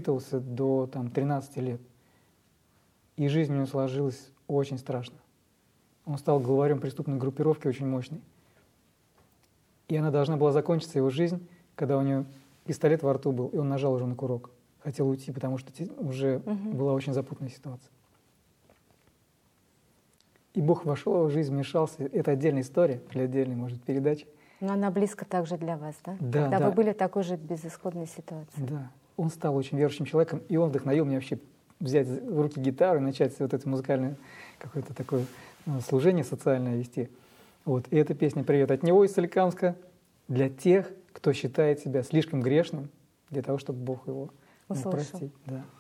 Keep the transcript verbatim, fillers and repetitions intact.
воспитывался до там, тринадцати лет. И жизнь у него сложилась очень страшно. Он стал главарем преступной группировки очень мощной. И она должна была закончиться, его жизнь, когда у него пистолет во рту был, и он нажал уже на курок. Хотел уйти, потому что уже угу. была очень запутанная ситуация. И Бог вошел в его жизнь, вмешался. Это отдельная история для отдельной, может, передачи. Но она близко также для вас, да? Да, Когда да. вы были в такой же безысходной ситуации. Да. Он стал очень верующим человеком, и он вдохновил меня вообще взять в руки гитару и начать вот это музыкальное какое-то такое ну, служение социальное вести. Вот. И эта песня «Привет от него» из Соликамска для тех, кто считает себя слишком грешным, для того, чтобы Бог его ну, простить. Да.